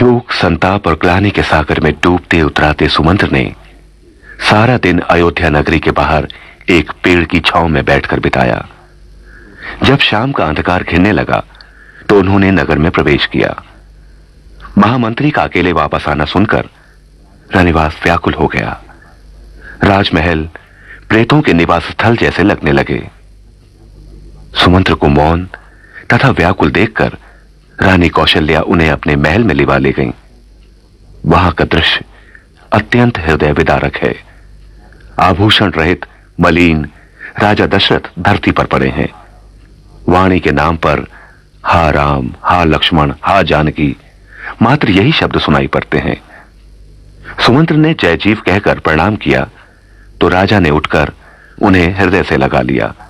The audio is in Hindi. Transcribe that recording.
शोक, संताप और ग्लानि के सागर में डूबते उतराते सुमंत्र ने सारा दिन अयोध्या नगरी के बाहर एक पेड़ की छांव में बैठकर बिताया। जब शाम का अंधकार घिरने लगा तो उन्होंने नगर में प्रवेश किया। महामंत्री का अकेले वापस आना सुनकर रनिवास व्याकुल हो गया। राजमहल प्रेतों के निवास स्थल जैसे लगने लगे। सुमंत्र को मौन तथा व्याकुल देखकर रानी कौशल्या उन्हें अपने महल में लिवा ले गईं। वहां का दृश्य अत्यंत हृदय विदारक है। आभूषण रहित मलिन राजा दशरथ धरती पर पड़े हैं। वाणी के नाम पर हा राम, हा लक्ष्मण, हा जानकी मात्र यही शब्द सुनाई पड़ते हैं। सुमंत्र ने जय जीव कहकर प्रणाम किया तो राजा ने उठकर उन्हें हृदय से लगा लिया।